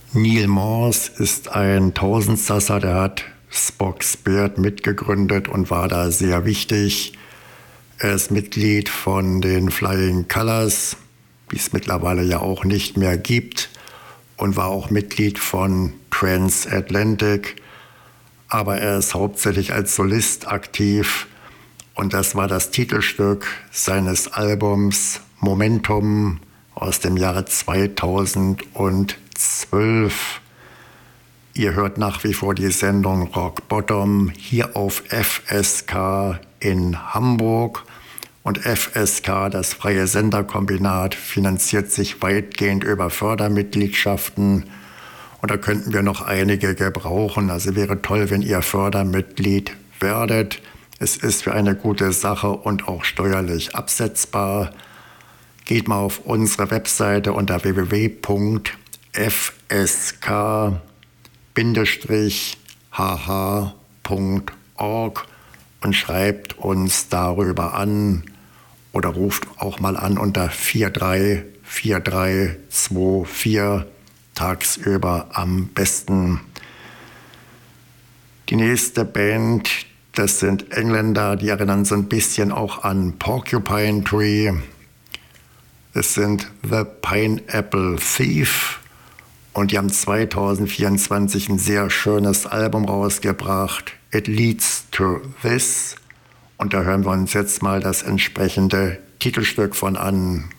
Neil Morse ist ein Tausendsasser, der hat Spock's Beard mitgegründet und war da sehr wichtig. Er ist Mitglied von den Flying Colours, die es mittlerweile ja auch nicht mehr gibt, und war auch Mitglied von Transatlantic. Aber er ist hauptsächlich als Solist aktiv und das war das Titelstück seines Albums Momentum aus dem Jahre 2012. Ihr hört nach wie vor die Sendung Rock Bottom hier auf FSK in Hamburg. Und FSK, das freie Senderkombinat, finanziert sich weitgehend über Fördermitgliedschaften. Und da könnten wir noch einige gebrauchen. Also wäre toll, wenn ihr Fördermitglied werdet. Es ist für eine gute Sache und auch steuerlich absetzbar. Geht mal auf unsere Webseite unter www.fsk-hh.org und schreibt uns darüber an oder ruft auch mal an unter 434324 tagsüber am besten. Die nächste Band, das sind Engländer, die erinnern so ein bisschen auch an Porcupine Tree. Es sind The Pineapple Thief und die haben 2024 ein sehr schönes Album rausgebracht, It Leads to This. Und da hören wir uns jetzt mal das entsprechende Titelstück von an.